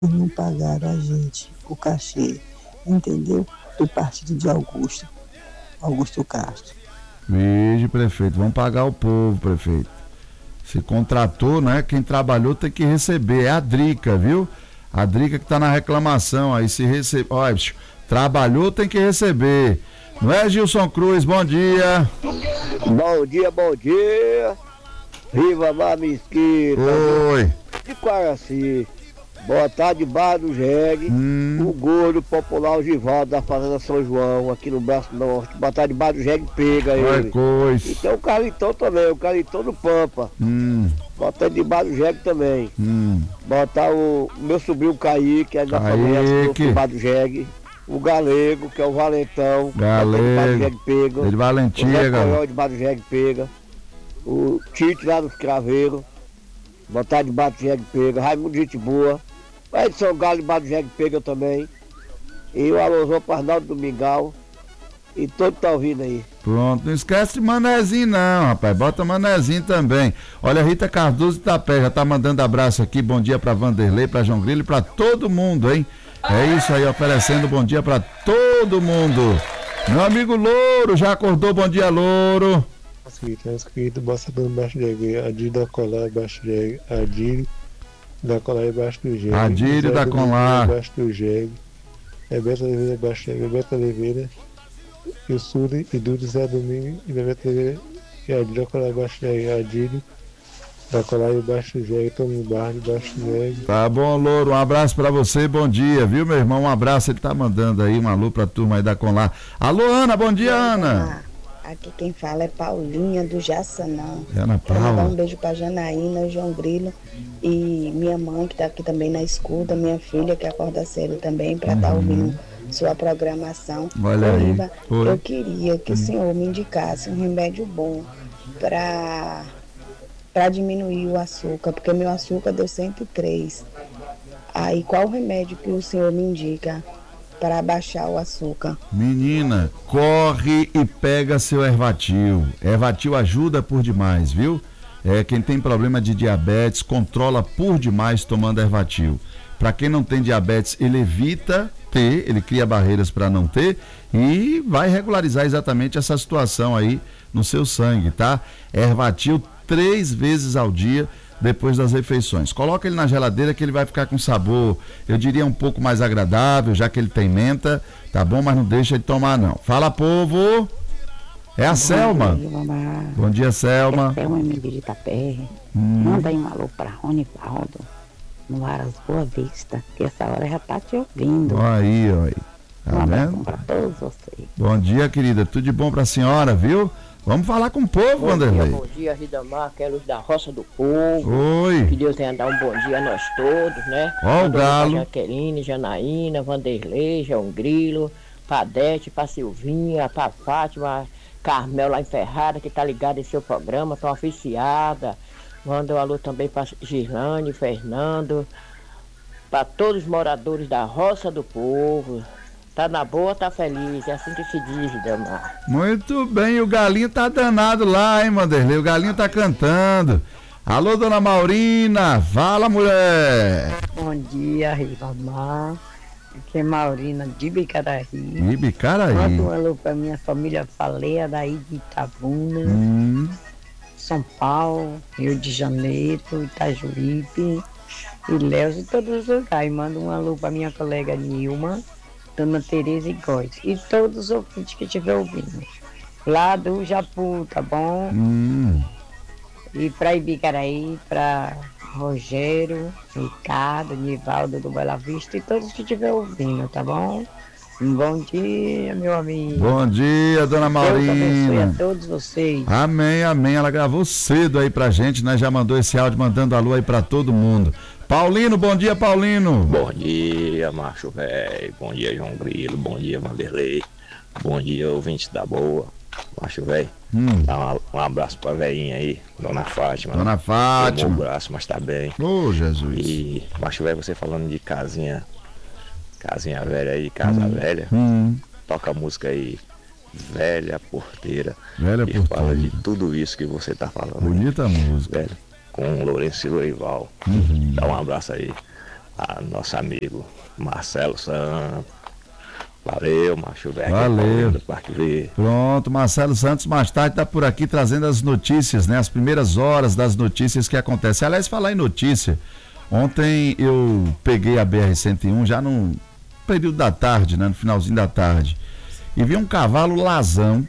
não pagaram a gente o cachê, entendeu? Do partido de Augusto Castro. Veja, prefeito, vamos pagar o povo, prefeito. Se contratou, né? Quem trabalhou tem que receber. É a Drica, viu? A Drica que tá na reclamação aí. Se receber. Olha, trabalhou tem que receber. Não é, Gilson Cruz? Bom dia. Bom dia, bom dia. Viva Mar Mesquita. Oi. De Quaraci. Botar debaixo do jegue. O gordo popular o Givaldo da Fazenda São João, aqui no Braço Norte. Botar debaixo do jegue pega ele. Coisa. E tem o Calitão também, o Calitão do Pampa. Botar debaixo do jegue também. Botar o meu sobrinho Kaique, que é da família debaixo do jegue. O Galego, que é o Valentão. Galego. Pega. Ele Valentia, o Zé debaixo do jegue pega. O Tite lá dos Craveiros. Botar debaixo do jegue pega. Raimundo Gente Boa. O Edson Galo debaixo do jegue pega também. E o alôzão para Arnaldo Domingal. E todo tá ouvindo aí. Pronto, não esquece de Manezinho não, rapaz, bota Manezinho também. Olha, Rita Cardoso de Itapé já tá mandando abraço aqui, bom dia pra Vanderlei, pra João Grilo e pra todo mundo, hein? É isso aí, oferecendo bom dia pra todo mundo. Meu amigo Louro, já acordou, bom dia, Louro. Escrito, basta dando baixo de jegue, Adílio da Colar, baixo de jegue, Adílio da Colar e baixo do jegue. Adílio da Colar. Baixo do jegue. Beto Oliveira, baixo de jegue, Beto Oliveira. E o Suri e Duro Zé Domingo e Beto Oliveira e Adílio da Colar, baixo de jegue, Adílio da Colar e baixo do jegue, Tomo Barro, baixo do jegue. Tá bom, Louro, um abraço pra você, bom dia, viu, meu irmão? Um abraço, ele tá mandando aí um alô pra turma aí da Colar. Alô, Ana, bom dia, Ana. Aqui quem fala é Paulinha do Jaçanã. Ana Paula. Quero dar um beijo pra Janaína, João Grilo e minha mãe que tá aqui também na escuta, minha filha que acorda cedo também pra estar ouvindo sua programação. Olha aí. Eu queria que o senhor me indicasse um remédio bom pra diminuir o açúcar, porque meu açúcar deu 103. Aí qual o remédio que o senhor me indica para baixar o açúcar? Menina, corre e pega seu Ervatil. Ervatil ajuda por demais, viu? Quem tem problema de diabetes, controla por demais tomando Ervatil. Para quem não tem diabetes, ele evita ter, ele cria barreiras para não ter e vai regularizar exatamente essa situação aí no seu sangue, tá? Ervatil 3 vezes ao dia depois das refeições. Coloca ele na geladeira que ele vai ficar com sabor, eu diria um pouco mais agradável, já que ele tem menta, tá bom? Mas não deixa de tomar não. Fala, povo! É a Selma. Bom dia, Selma. É Selma de Itapé. Manda aí um alô pra Ronivaldo, no Aras Boa Vista, que essa hora já tá te ouvindo. Aí, ó. Tá vendo? Pra todos vocês. Bom dia, querida. Tudo de bom pra senhora, viu? Vamos falar com o povo, Vanderlei. Bom dia, Ridamar, que é Luz da Roça do Povo. Oi. Que Deus tenha dado um bom dia a nós todos, né? Ó o Galo. Jaqueline, Janaína, Vanderlei, João Grilo, pra Dete, pra Silvinha, pra Fátima, Carmel lá em Ferrara, que tá ligada em seu programa, tão oficiada. Manda um alô também pra Gislane, Fernando, pra todos os moradores da Roça do Povo. Tá na boa, tá feliz, é assim que se diz, Damar. Muito bem, o Galinho tá danado lá, hein, Vanderlei? O Galinho tá cantando. Alô, dona Maurina, fala, mulher. Bom dia, Ribamar. Aqui é Maurina de Bicaraí. De Bicaraí. Manda um alô pra minha família Faleia, daí de Itabuna, São Paulo, Rio de Janeiro, Itajuípe, Ilhéus e todos os lugares. Manda um alô pra minha colega Nilma, Dona Tereza e Góes e todos os ouvintes que estiver ouvindo lá do Japu, tá bom? E pra Ibicaraí, pra Rogério, Ricardo, Nivaldo do Bela Vista e todos que estiver ouvindo, tá bom? Um bom dia, meu amigo. Bom dia, dona Maurina. Deus abençoe a todos vocês. Amém, amém. Ela gravou cedo aí pra gente, né? Já mandou esse áudio mandando alô aí pra todo mundo. Paulino, bom dia, Paulino. Bom dia, macho velho. Bom dia, João Grilo. Bom dia, Vanderlei. Bom dia, ouvintes da boa. Macho velho. Dá um abraço pra velhinha aí, Dona Fátima. Dona Fátima. Um abraço, mas tá bem. Ô, Jesus. E, macho velho, você falando de casinha velha aí, casa velha. Toca a música aí, Velha Porteira. Velha e Porteira. fala de tudo isso que você tá falando. Bonita aí, música. velho, com o Lourenço e Lourival. Dá um abraço aí. a nosso amigo Marcelo Santos. Valeu, macho velho. Valeu. Do Parque Verde. Pronto, Marcelo Santos mais tarde está por aqui trazendo as notícias, né? As primeiras horas das notícias que acontecem. Aliás, falar em notícia, ontem eu peguei a BR-101 já no período da tarde, né? No finalzinho da tarde. E vi um cavalo lazão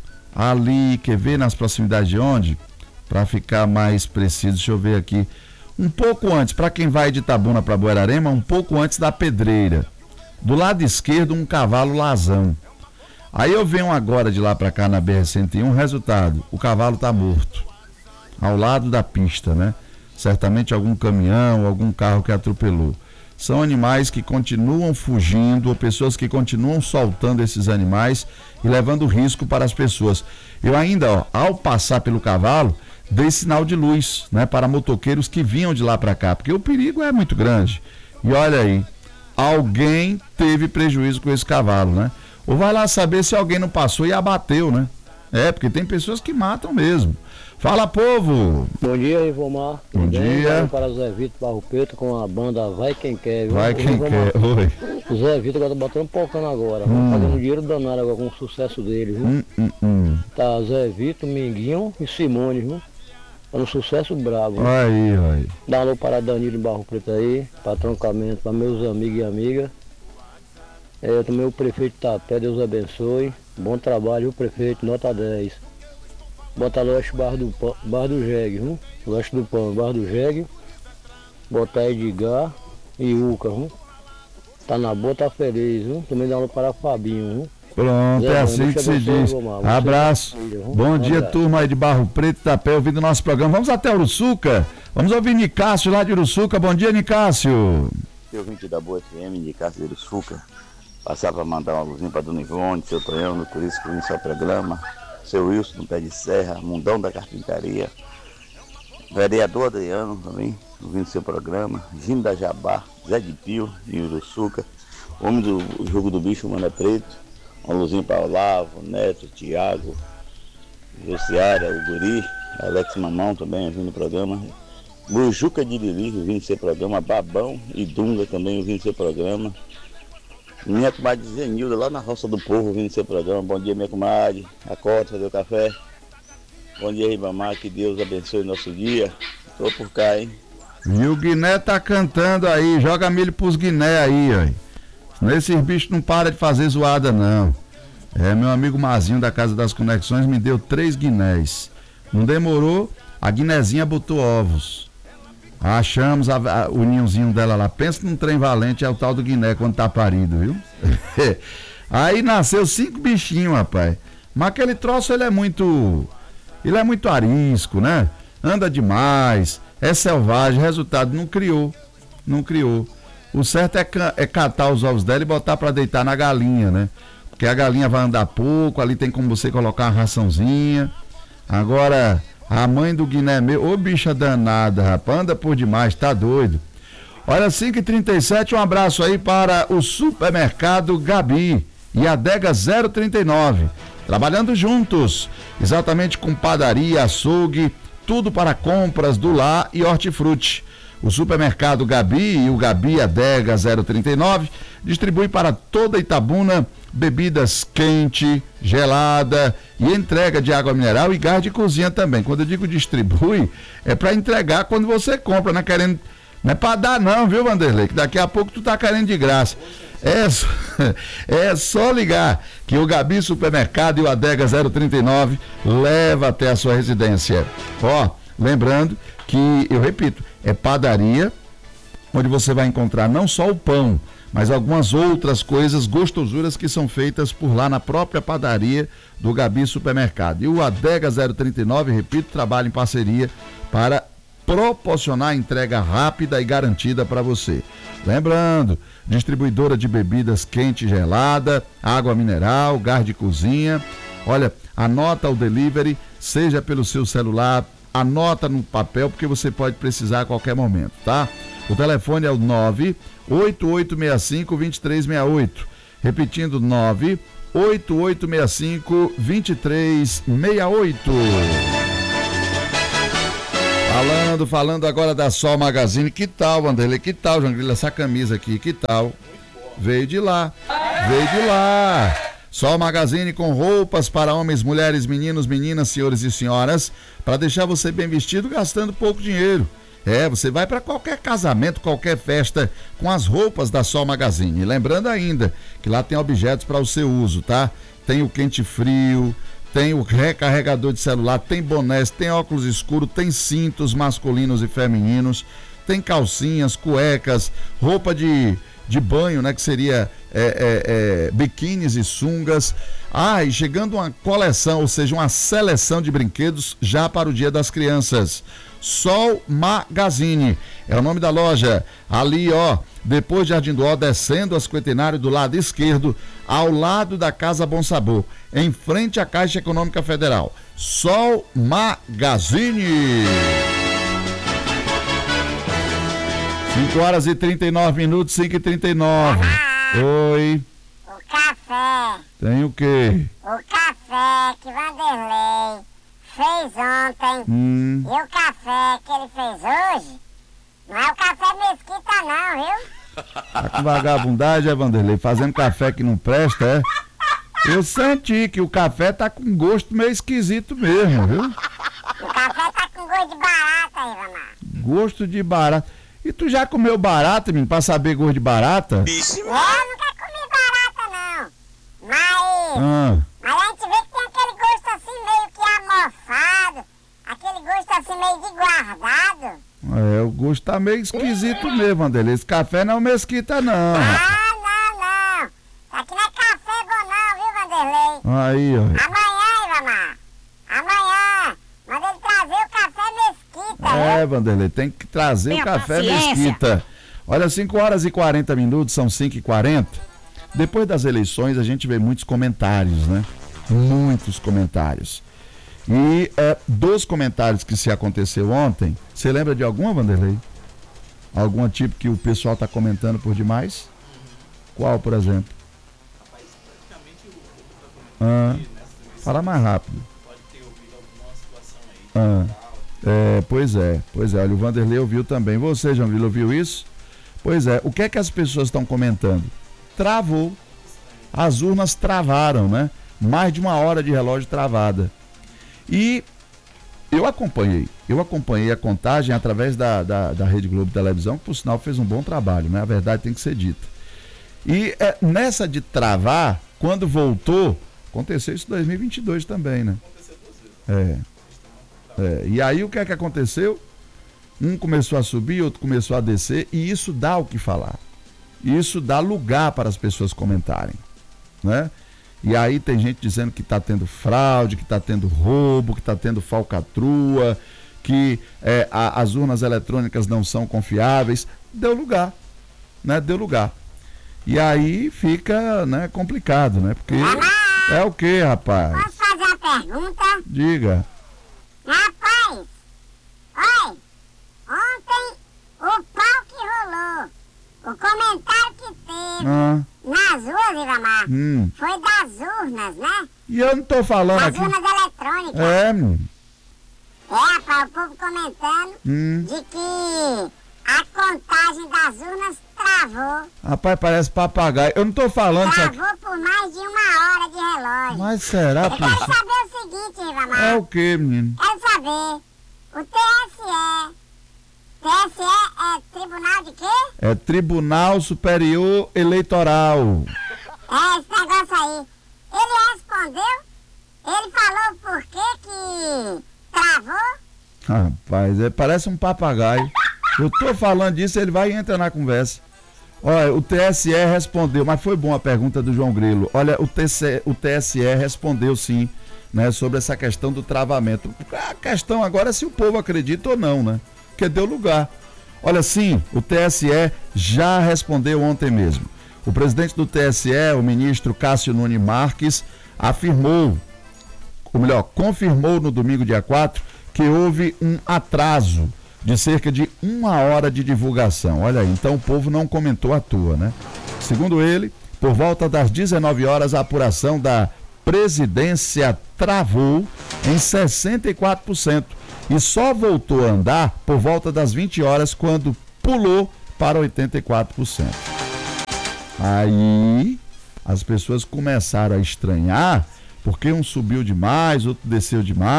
ali, quer ver nas proximidades de onde? Para ficar mais preciso, deixa eu ver aqui. Um pouco antes, para quem vai de Itabuna para Buerarema, um pouco antes da Pedreira. Do lado esquerdo, um cavalo lazão. Aí eu venho agora de lá para cá na BR-101, resultado, o cavalo está morto. Ao lado da pista, né? Certamente algum caminhão, algum carro que atropelou. São animais que continuam fugindo, ou pessoas que continuam soltando esses animais e levando risco para as pessoas. Eu ainda, ao passar pelo cavalo, dei sinal de luz, né? Para motoqueiros que vinham de lá para cá, porque o perigo é muito grande. E olha aí, alguém teve prejuízo com esse cavalo, né? Ou vai lá saber se alguém não passou e abateu, né? É, porque tem pessoas que matam mesmo. Fala, povo! Bom dia, Ivomar. Bom dia. Para o Zé Vitor Barro Preto com a banda Vai Quem Quer. Viu? Vai Quem Quer, oi. O Zé Vitor agora tá botando pocando agora. Pagando dinheiro danado agora com o sucesso dele, viu? Tá Zé Vitor, Minguinho e Simone, viu? Tá no sucesso bravo. Aí. Dá um alô para Danilo em Barro Preto aí, para troncamento, para meus amigos e amigas. Também o prefeito Tapé, Deus abençoe. Bom trabalho, o prefeito, nota 10. Bota Leste Bar do Jegue, viu? Leste do Pão, Bar do Jegue. Bota Edgar e Uca, viu? Tá na boa, tá feliz, viu? Também dá um alô para Fabinho, viu? Pronto, Zé, é assim que se diz. Abraço. Bom dia, turma aí de Barro Preto, Tapé, ouvindo o nosso programa. Vamos até Uruçuca. Vamos ouvir Nicásio lá de Uruçuca. Bom dia, Nicásio. Eu vim da Boa FM, Nicásio de Uruçuca. Passar para mandar uma luzinha para Dona Ivone, seu Tonhão, no Turismo que vem seu programa. Seu Wilson, no Pé de Serra, Mundão da Carpintaria. Vereador Adriano também, ouvindo seu programa. Gino da Jabá, Zé de Pio, em Uruçuca. Homem do Jogo do Bicho, Mano é Preto. Uma luzinha para Olavo, Neto, Thiago, Josiara, o Guri, Alex Mamão também ouvindo o programa. Bujuca de Lili ouvindo seu programa. Babão e Dunga também ouvindo seu programa. Minha comadre Zenilda lá na Roça do Povo ouvindo seu programa. Bom dia, minha comadre. Acorda, fazer o café. Bom dia, Ribamar, que Deus abençoe nosso dia. Tô por cá, hein? E o Guiné tá cantando aí, joga milho pros Guiné aí, ó. Esses bichos não param de fazer zoada, não. Meu amigo Mazinho da Casa das Conexões me deu 3 guinés. Não demorou, a guinezinha botou ovos. Achamos o ninhozinho dela lá. Pensa num trem valente, é o tal do Guiné quando tá parido, viu? Aí nasceu 5 bichinhos, rapaz. Mas aquele troço, ele é muito arisco, né? Anda demais, é selvagem, resultado, não criou. O certo é catar os ovos dela e botar para deitar na galinha, né? Porque a galinha vai andar pouco, ali tem como você colocar uma raçãozinha. Agora, a mãe do Guiné ô bicha danada, rapaz, anda por demais, tá doido. Olha, 5h37, um abraço aí para o Supermercado Gabi e a Adega 039. Trabalhando juntos, exatamente com padaria, açougue, tudo para compras do lar e hortifruti. O Supermercado Gabi e o Gabi Adega 039 distribui para toda Itabuna bebidas quente, gelada e entrega de água mineral e gás de cozinha também. Quando eu digo distribui, é para entregar quando você compra, não é querendo, não é para dar não, viu, Vanderlei? Que daqui a pouco tu tá querendo de graça. É só ligar que o Gabi Supermercado e o Adega 039 leva até a sua residência. Ó, lembrando que, eu repito, é padaria, onde você vai encontrar não só o pão, mas algumas outras coisas, gostosuras que são feitas por lá na própria padaria do Gabi Supermercado. E o Adega 039, repito, trabalha em parceria para proporcionar entrega rápida e garantida para você. Lembrando, distribuidora de bebidas quente e gelada, água mineral, gás de cozinha. Olha, anota o delivery, seja pelo seu celular, anota no papel, porque você pode precisar a qualquer momento, tá? O telefone é o 98865-2368. Repetindo, 98865-2368. Falando agora da Sol Magazine, que tal, Vanderlei? Que tal, João Grilo, essa camisa aqui, que tal? Veio de lá. Sol Magazine com roupas para homens, mulheres, meninos, meninas, senhores e senhoras, para deixar você bem vestido gastando pouco dinheiro. Você vai para qualquer casamento, qualquer festa com as roupas da Sol Magazine. E lembrando ainda que lá tem objetos para o seu uso, tá? Tem o quente frio, tem o recarregador de celular, tem bonés, tem óculos escuros, tem cintos masculinos e femininos, tem calcinhas, cuecas, roupa de banho, né, que seria biquínis e sungas. E chegando uma coleção, ou seja, uma seleção de brinquedos já para o Dia das Crianças. Sol Magazine é o nome da loja, ali depois de Jardim do Ó, descendo a Cinquentenário do lado esquerdo, ao lado da Casa Bom Sabor, em frente à Caixa Econômica Federal. Sol Magazine. 5h39, 5h39. Oi. O café. Tem o quê? O café que Vanderlei fez ontem e o café que ele fez hoje não é o café Mesquita não, viu? Tá com vagabundagem, Vanderlei? Fazendo café que não presta, Eu senti que o café tá com gosto meio esquisito mesmo, viu? O café tá com gosto de barata, Rivamar. Gosto de barata. E tu já comeu barata, menino, pra saber gosto de barata? Eu nunca comi barata, não. Mas a gente vê que tem aquele gosto assim meio que amorfado, aquele gosto assim meio de guardado. O gosto tá meio esquisito mesmo, Vanderlei. Esse café não é o Mesquita, não. Não. Aqui não é café bom não, viu, Vanderlei? Aí, ó. Amanhã, Rivamar. Amanhã. Manda ele trazer o café Mesquita, viu? Vanderlei, tem que trazer o café Mesquita. Olha, 5h40, são 5h40. Depois das eleições, a gente vê muitos comentários, né? Muitos comentários. E dos comentários que se aconteceu ontem, você lembra de alguma, Vanderlei? Alguma tipo que o pessoal está comentando por demais? Qual, por exemplo? Fala mais rápido. Pois é, olha, o Vanderlei ouviu também. Você, João Grilo, ouviu isso? Pois é, o que é que as pessoas estão comentando? Travou. As urnas travaram, né? Mais de 1 hora de relógio travada. E eu acompanhei a contagem através da Rede Globo Televisão, que por sinal fez um bom trabalho, né? A verdade tem que ser dita. E nessa de travar, quando voltou, aconteceu isso em 2022 também, né? E aí o que é que aconteceu? Um começou a subir, outro começou a descer, e isso dá o que falar. Isso dá lugar para as pessoas comentarem, né? E aí tem gente dizendo que está tendo fraude, que está tendo roubo, que está tendo falcatrua, que as urnas eletrônicas não são confiáveis. Deu lugar, né? Deu lugar. E aí fica, né, complicado, né? Porque é o quê, rapaz? Posso fazer uma pergunta? Diga. Rapaz, oi, ontem o pau que rolou, o comentário que teve nas ruas, Rivamar, foi das urnas, né? E eu não tô falando das aqui. Urnas eletrônicas. Rapaz, o povo comentando de que a contagem das urnas travou. Rapaz, parece papagaio. Eu não tô falando isso aqui. Travou por mais de 1 hora de relógio. Mas será, Eu quero saber o seguinte, Rivamar. É o quê, menino? Quero saber, o TSE é tribunal de quê? É Tribunal Superior Eleitoral. Esse negócio aí. Ele respondeu? Ele falou por que travou? Rapaz, parece um papagaio. Eu tô falando disso, ele vai entrar na conversa. Olha, o TSE respondeu, mas foi boa a pergunta do João Grilo. Olha, o TSE respondeu sim, né, sobre essa questão do travamento. A questão agora é se o povo acredita ou não, né? Porque deu lugar. Olha, sim, o TSE já respondeu ontem mesmo. O presidente do TSE, o ministro Cássio Nunes Marques, confirmou no domingo, dia 4, que houve um atraso de cerca de 1 hora de divulgação. Olha aí, então o povo não comentou à toa, né? Segundo ele, por volta das 19 horas, a apuração da presidência travou em 64%, e só voltou a andar por volta das 20 horas, quando pulou para 84%. Aí as pessoas começaram a estranhar, porque um subiu demais, outro desceu demais.